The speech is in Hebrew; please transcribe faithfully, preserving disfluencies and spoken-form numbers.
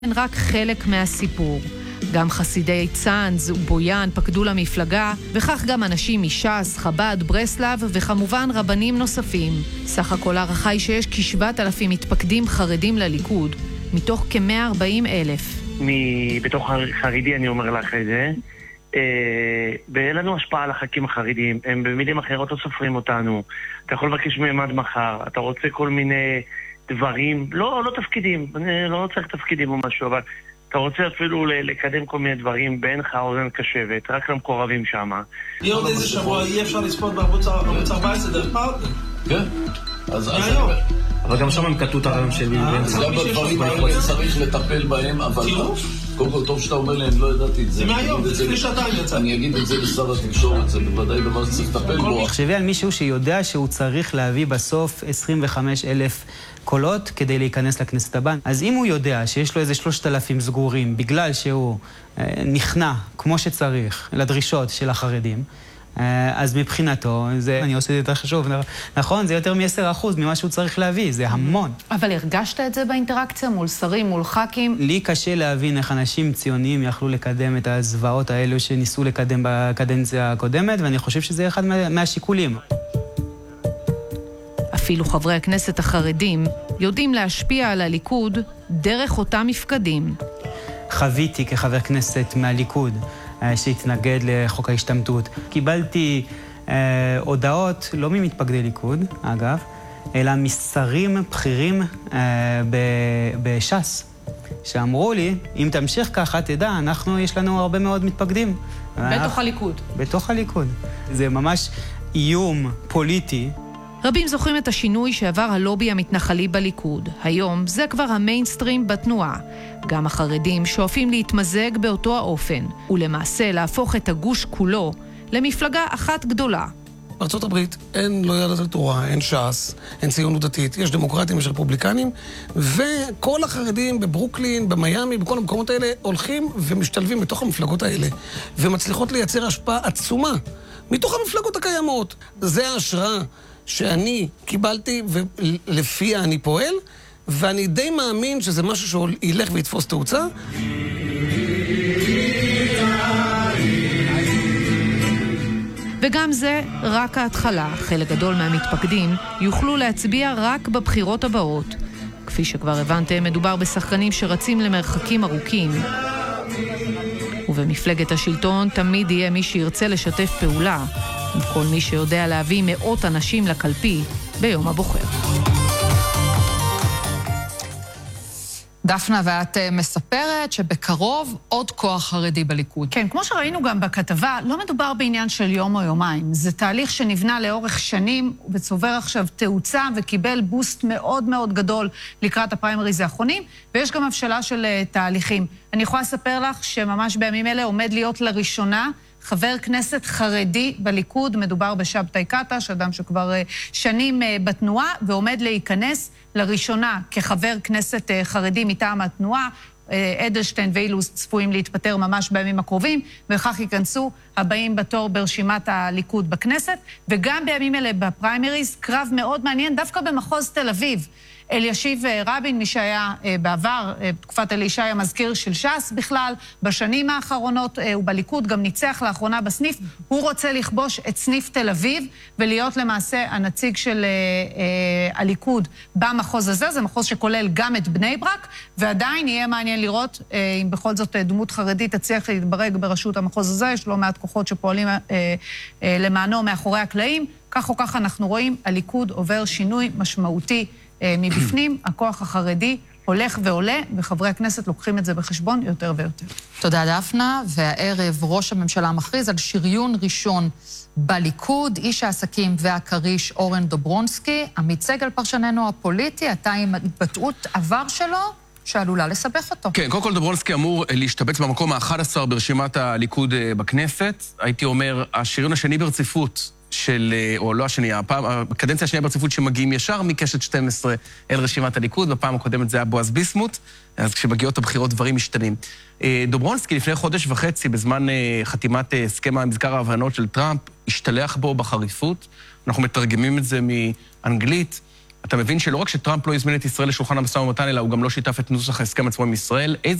הן רק חלק מהסיפור. גם חסידי צאנז ובויאן פקדו למפלגה, וכך גם אנשים מש"ס, חב"ד, ברסלב וכמובן רבנים נוספים. סך הכל הערכה היא שיש כשבעת אלפים מתפקדים חרדים לליכוד, מתוך כ-מאה וארבעים אלף. בתוך חרדי אני אומר לך את זה. ואין לנו השפעה על הח"כים החרדים, הם במילים אחרות לא סופרים אותנו. אתה יכול לבקש מהם עד מחר, אתה רוצה כל מיני דברים, לא, לא תפקידים, אני לא צריך תפקידים או משהו, אבל אתה רוצה אפילו לקדם כל מיני דברים, באין לך אוזן קשבת, רק למקורבים שם. יהיה עוד איזה שבוע, אי אפשר לצפות בערוץ ארבע עשרה דרך פרטנר? כן. אז אבל גם שם הם קטעו את הרעיון של בן צחק. גם בדברים האלה צריך לטפל בהם, אבל קודם כל טוב שאתה אומר להם, לא ידעתי את זה. זה מהיום, לפני שעתיים יצא. אני אגיד את זה לשר התקשורת, זה בוודאי דבר שצריך לטפל בו. תחשבי על מישהו שיודע שהוא צריך להביא בסוף עשרים וחמישה אלף קולות כדי להיכנס לכנסת הבאה. אז אם הוא יודע שיש לו איזה שלושת אלפים סגורים בגלל שהוא נכנע כמו שצריך לדרישות של החרדים, אז מבחינתו, זה, אני עושה את זה יותר חשוב, נכון? זה יותר מ-עשרה אחוז ממה שהוא צריך להביא, זה המון. אבל הרגשת את זה באינטראקציה מול שרים, מול ח"כים? לי קשה להבין איך אנשים ציוניים יכלו לקדם את הזוועות האלו שניסו לקדם בקדנציה הקודמת, ואני חושב שזה אחד מהשיקולים. אפילו חברי הכנסת החרדים יודעים להשפיע על הליכוד דרך אותם מפקדים. חוויתי כחבר כנסת מהליכוד שהתנגד לחוק ההשתמטות. קיבלתי אה, הודעות, לא ממתפקדי ליכוד, אגב, אלא משרים בכירים אה, בש"ס, שאמרו לי, אם תמשיך ככה, תדע, אנחנו, יש לנו הרבה מאוד מתפקדים. בתוך הליכוד. בתוך הליכוד. זה ממש איום פוליטי. רבים זוכרים את השינוי שעבר הלובי המתנחלי בליכוד. היום זה כבר המיינסטרים בתנועה. גם החרדים שואפים להתמזג באותו האופן, ולמעשה להפוך את הגוש כולו למפלגה אחת גדולה. בארצות הברית אין לא יהדות התורה, אין ש"ס, אין ציונות דתית, יש דמוקרטים, יש רפובליקנים, וכל החרדים בברוקלין, במיימי, בכל המקומות האלה הולכים ומשתלבים בתוך המפלגות האלה, ומצליחות לייצר השפעה עצומה מתוך המפלגות הקיימות. זה ההשראה שאני קיבלתי ולפיה אני פועל, ואני די מאמין שזה משהו שילך ויתפוס תאוצה. וגם זה רק ההתחלה. חלק גדול מהמתפקדים יוכלו להצביע רק בבחירות הבאות. כפי שכבר הבנתם, מדובר בשחקנים שרצים למרחקים ארוכים. ובמפלגת השלטון תמיד יהיה מי שירצה לשתף פעולה, עם כל מי שיודע להביא מאות אנשים לקלפי ביום הבוחר. דפנה, ואת מספרת שבקרוב עוד כוח חרדי בליכוד. כן, כמו שראינו גם בכתבה, לא מדובר בעניין של יום או יומיים. זה תהליך שנבנה לאורך שנים, וצובר עכשיו תאוצה וקיבל בוסט מאוד מאוד גדול לקראת הפריימריז האחרונים, ויש גם הבשלה של תהליכים. אני יכולה לספר לך שממש בימים אלה עומד להיות לראשונה חבר כנסת חרדי בליכוד, מדובר בשבתאי קטש, אדם שכבר שנים בתנועה, ועומד להיכנס לראשונה כחבר כנסת חרדי מטעם התנועה. אדלשטיין ואילוז צפויים להתפטר ממש בימים הקרובים, וכך ייכנסו הבאים בתור ברשימת הליכוד בכנסת, וגם בימים אלה בפריימריז, קרב מאוד מעניין, דווקא במחוז תל אביב. אלישיב רבין, מי שהיה בעבר, בתקופת אלישי המזכיר של ש"ס בכלל, בשנים האחרונות הוא בליכוד, גם ניצח לאחרונה בסניף, הוא רוצה לכבוש את סניף תל אביב, ולהיות למעשה הנציג של הליכוד במחוז הזה, זה מחוז שכולל גם את בני ברק, ועדיין יהיה מעניין לראות אם בכל זאת דמות חרדית תצליח להתברג בראשות המחוז הזה, יש לא מעט כוחות שפועלים למענו מאחורי הקלעים, כך או כך אנחנו רואים, הליכוד עובר שינוי משמעותי מבפנים, הכוח החרדי הולך ועולה, וחברי הכנסת לוקחים את זה בחשבון יותר ויותר. תודה דפנה, והערב ראש הממשלה מכריז על שריון ראשון בליכוד, איש העסקים והקריש אורן דוברונסקי, עמית סגל פרשננו הפוליטי, אתה עם התבטאות עבר שלו, שעלולה לסבך אותו. כן, קודם כל דוברונסקי אמור להשתבץ במקום ה-אחד עשר ברשימת הליכוד בכנסת, הייתי אומר, השריון השני ברציפות, של, או לא השני, הפעם, הקדנציה השנייה ברציפות שמגיעים ישר מקשת שתים עשרה אל רשימת הליכוד, בפעם הקודמת זה היה בועז ביסמוט, אז כשמגיעות הבחירות דברים משתנים. דוברונסקי לפני חודש וחצי, בזמן חתימת הסכם המזכר ההבנות של טראמפ, השתלח בו בחריפות, אנחנו מתרגמים את זה מאנגלית, אתה מבין שלא רק שטראמפ לא הזמין את ישראל לשולחן המשא ומתן, אלא הוא גם לא שיתף את נוסח ההסכם עצמו עם ישראל.